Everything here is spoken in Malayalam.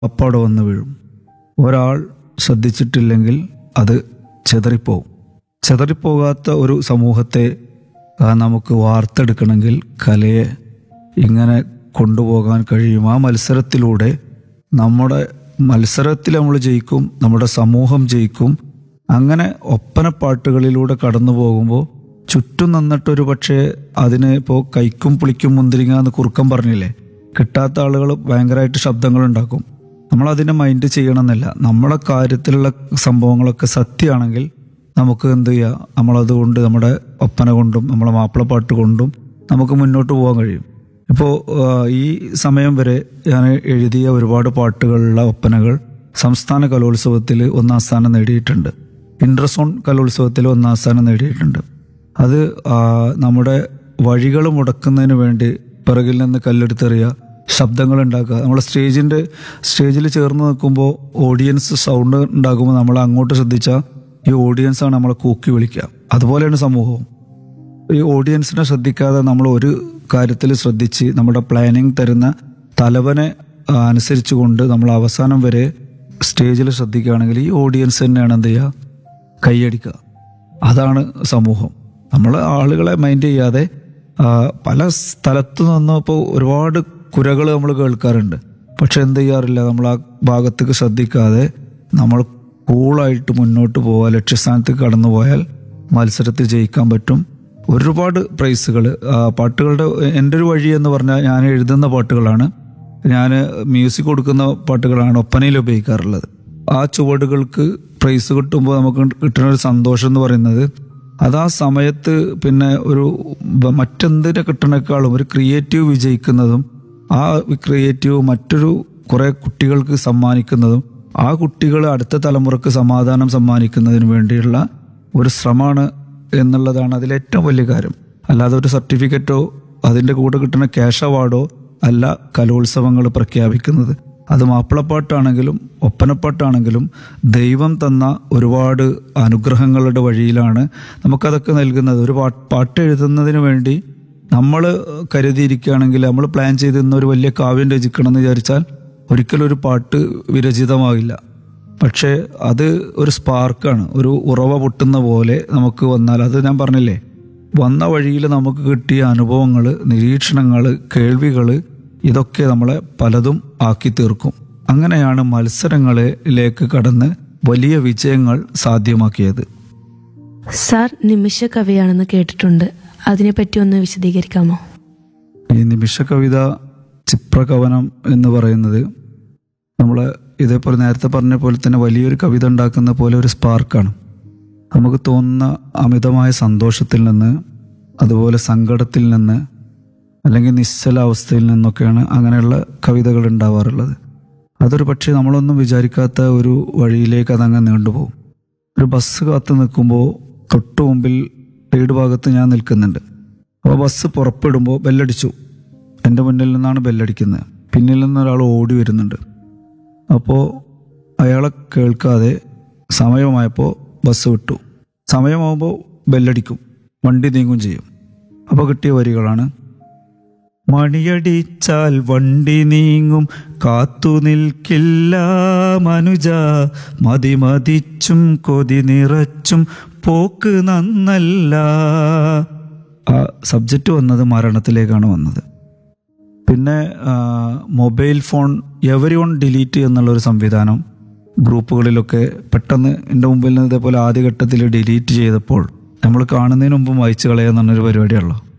അപ്പാടെ വന്ന് വീഴും. ഒരാൾ ശ്രദ്ധിച്ചിട്ടില്ലെങ്കിൽ അത് ചിതറിപ്പോവും. ചിതറിപ്പോകാത്ത ഒരു സമൂഹത്തെ നമുക്ക് വാർത്തെടുക്കണമെങ്കിൽ കലയെ ഇങ്ങനെ കൊണ്ടുപോകാൻ കഴിയും. ആ മത്സരത്തിലൂടെ നമ്മുടെ മത്സരത്തിൽ നമ്മൾ ജയിക്കും, നമ്മുടെ സമൂഹം ജയിക്കും. അങ്ങനെ ഒപ്പനപ്പാട്ടുകളിലൂടെ കടന്നു പോകുമ്പോൾ ചുറ്റും നിന്നിട്ടൊരു പക്ഷേ അതിന് ഇപ്പോൾ കൈക്കും പുളിക്കും മുന്തിരിങ്ങ എന്ന് കുറുക്കം പറഞ്ഞില്ലേ, കിട്ടാത്ത ആളുകൾ ഭയങ്കരമായിട്ട് ശബ്ദങ്ങൾ ഉണ്ടാക്കും. നമ്മളതിനെ മൈൻഡ് ചെയ്യണമെന്നില്ല. നമ്മളെ കാര്യത്തിലുള്ള സംഭവങ്ങളൊക്കെ സത്യമാണെങ്കിൽ നമുക്ക് എന്ത് ചെയ്യുക, നമ്മളതുകൊണ്ട് നമ്മുടെ ഒപ്പന കൊണ്ടും നമ്മളെ മാപ്പിളപ്പാട്ട് കൊണ്ടും നമുക്ക് മുന്നോട്ട് പോകാൻ കഴിയും. ഇപ്പോൾ ഈ സമയം വരെ ഞാൻ എഴുതിയ ഒരുപാട് പാട്ടുകളുള്ള ഒപ്പനകൾ സംസ്ഥാന കലോത്സവത്തിൽ 1ാം സ്ഥാനം നേടിയിട്ടുണ്ട്. ഇൻട്രസോൺ കലോത്സവത്തിൽ 1ാം സ്ഥാനം നേടിയിട്ടുണ്ട്. അത് നമ്മുടെ വഴികൾ മുടക്കുന്നതിന് വേണ്ടി പിറകിൽ നിന്ന് കല്ലെടുത്തെറിയുക, ശബ്ദങ്ങൾ ഉണ്ടാക്കുക. നമ്മൾ സ്റ്റേജിൽ ചേർന്ന് നിൽക്കുമ്പോൾ ഓഡിയൻസ് സൗണ്ട് ഉണ്ടാകുമ്പോൾ നമ്മൾ അങ്ങോട്ട് ശ്രദ്ധിച്ചാൽ ഈ ഓഡിയൻസാണ് നമ്മളെ കൂക്കി വിളിക്കുക. അതുപോലെയാണ് സമൂഹവും. ഈ ഓഡിയൻസിനെ ശ്രദ്ധിക്കാതെ നമ്മൾ ഒരു കാര്യത്തിൽ ശ്രദ്ധിച്ച് നമ്മുടെ പ്ലാനിങ് തരുന്ന തലവനെ അനുസരിച്ച് കൊണ്ട് നമ്മൾ അവസാനം വരെ സ്റ്റേജിൽ ശ്രദ്ധിക്കുകയാണെങ്കിൽ ഈ ഓഡിയൻസ് തന്നെയാണ് എന്ത് ചെയ്യുക, കൈയടിക്കുക. അതാണ് സമൂഹം. നമ്മൾ ആളുകളെ മൈൻഡ് ചെയ്യാതെ പല സ്ഥലത്തു നിന്നും ഇപ്പോൾ ഒരുപാട് കുരകൾ നമ്മൾ കേൾക്കാറുണ്ട്. പക്ഷെ എന്ത് ചെയ്യാറില്ല, നമ്മൾ ആ ഭാഗത്തേക്ക് ശ്രദ്ധിക്കാതെ നമ്മൾ കൂളായിട്ട് മുന്നോട്ട് പോവുക. ലക്ഷ്യസ്ഥാനത്ത് കടന്നു പോയാൽ മത്സരത്തിൽ ജയിക്കാൻ പറ്റും. ഒരുപാട് പ്രൈസുകൾ പാട്ടുകളുടെ എൻ്റെ ഒരു വഴി എന്ന് പറഞ്ഞാൽ ഞാൻ എഴുതുന്ന പാട്ടുകളാണ്, ഞാൻ മ്യൂസിക് കൊടുക്കുന്ന പാട്ടുകളാണ് ഒപ്പനയിൽ ഉപയോഗിക്കാറുള്ളത്. ആ ചുവടുകൾക്ക് പ്രൈസ് കിട്ടുമ്പോൾ നമുക്ക് കിട്ടുന്ന ഒരു സന്തോഷം എന്ന് പറയുന്നത് അത് ആ സമയത്ത് പിന്നെ ഒരു മറ്റെന്തിനെ കിട്ടണേക്കാളും ഒരു ക്രിയേറ്റീവ് വിജയിക്കുന്നതും ആ ക്രിയേറ്റീവ് മറ്റൊരു കുറേ കുട്ടികൾക്ക് സമ്മാനിക്കുന്നതും ആ കുട്ടികൾ അടുത്ത തലമുറക്ക് സമാധാനം സമ്മാനിക്കുന്നതിന് വേണ്ടിയുള്ള ഒരു ശ്രമമാണ് എന്നുള്ളതാണ് അതിലേറ്റവും വലിയ കാര്യം. അല്ലാതെ ഒരു സർട്ടിഫിക്കറ്റോ അതിൻ്റെ കൂടെ കിട്ടുന്ന ക്യാഷ് അവാർഡോ അല്ല കലോത്സവങ്ങൾ പ്രഖ്യാപിക്കുന്നത്. അത് മാപ്പിളപ്പാട്ടാണെങ്കിലും ഒപ്പനപ്പാട്ടാണെങ്കിലും ദൈവം തന്ന ഒരുപാട് അനുഗ്രഹങ്ങളുടെ വഴിയിലാണ് നമുക്കതൊക്കെ നൽകുന്നത്. ഒരു പാട്ട് എഴുതുന്നതിന് വേണ്ടി നമ്മൾ കരുതിയിരിക്കുകയാണെങ്കിൽ, നമ്മൾ പ്ലാൻ ചെയ്തിരുന്ന ഒരു വലിയ കാവ്യം രചിക്കണമെന്ന് വിചാരിച്ചാൽ ഒരിക്കലും ഒരു പാട്ട് വിരചിതമാകില്ല. പക്ഷേ അത് ഒരു സ്പാർക്കാണ്, ഒരു ഉറവ പൊട്ടുന്ന പോലെ നമുക്ക് വന്നാൽ, അത് ഞാൻ പറഞ്ഞില്ലേ, വന്ന വഴിയിൽ നമുക്ക് കിട്ടിയ അനുഭവങ്ങൾ, നിരീക്ഷണങ്ങൾ, കേൾവികൾ, ഇതൊക്കെ നമ്മളെ പലതും ആക്കി തീർക്കും. അങ്ങനെയാണ് മത്സരങ്ങളിലേക്ക് കടന്ന് വലിയ വിജയങ്ങൾ സാധ്യമാക്കിയത്. സാർ നിമിഷ കവിയാണെന്ന് കേട്ടിട്ടുണ്ട്, അതിനെപ്പറ്റി ഒന്ന് വിശദീകരിക്കാമോ? ഈ നിമിഷ കവിത, ചിപ്രകവനം എന്ന് പറയുന്നത് നമ്മൾ ഇതേപോലെ നേരത്തെ പറഞ്ഞ പോലെ തന്നെ വലിയൊരു കവിത ഉണ്ടാക്കുന്ന പോലെ ഒരു സ്പാർക്കാണ്. നമുക്ക് തോന്നുന്ന അമിതമായ സന്തോഷത്തിൽ നിന്ന്, അതുപോലെ സങ്കടത്തിൽ നിന്ന്, അല്ലെങ്കിൽ നിശ്ചലാവസ്ഥയിൽ നിന്നൊക്കെയാണ് അങ്ങനെയുള്ള കവിതകൾ ഉണ്ടാവാറുള്ളത്. അതൊരു പക്ഷേ നമ്മളൊന്നും വിചാരിക്കാത്ത ഒരു വഴിയിലേക്ക് അതങ്ങ് നീണ്ടുപോകും. ഒരു ബസ് കാത്ത് നിൽക്കുമ്പോൾ തൊട്ടു മുമ്പിൽ സൈഡ് ഭാഗത്ത് ഞാൻ നിൽക്കുന്നുണ്ട്. അപ്പോൾ ബസ് പുറപ്പെടുമ്പോൾ ബെല്ലടിച്ചു. എൻ്റെ മുന്നിൽ നിന്നാണ് ബെല്ലടിക്കുന്നത്. പിന്നിൽ നിന്ന് ഒരാൾ ഓടി വരുന്നുണ്ട്. അപ്പോൾ അയാളെ കേൾക്കാതെ സമയമായപ്പോൾ ബസ് വിട്ടു. സമയമാകുമ്പോൾ ബെല്ലടിക്കും, വണ്ടി നീങ്ങും ചെയ്യും. അപ്പോൾ കിട്ടിയ വരികളാണ്: മണിയടിച്ചാൽ വണ്ടി നീങ്ങും, കാത്തു നിൽക്കില്ല മനുജ, മതിമതിച്ചും കൊതി നിറച്ചും പോക്ക് നന്നല്ല. ആ സബ്ജക്റ്റ് വന്നത് മരണത്തിലേക്കാണ് വന്നത്. പിന്നെ mobile phone every one delete എന്നുള്ളൊരു സംവിധാനം ഗ്രൂപ്പുകളിലൊക്കെ പെട്ടെന്ന് എൻ്റെ മുമ്പിൽ നിന്ന് ഇതേപോലെ ആദ്യഘട്ടത്തിൽ ഡിലീറ്റ് ചെയ്തപ്പോൾ നമ്മൾ കാണുന്നതിന് മുമ്പ് വായിച്ചു കളയുക എന്നൊരു പരിപാടിയാണല്ലോ.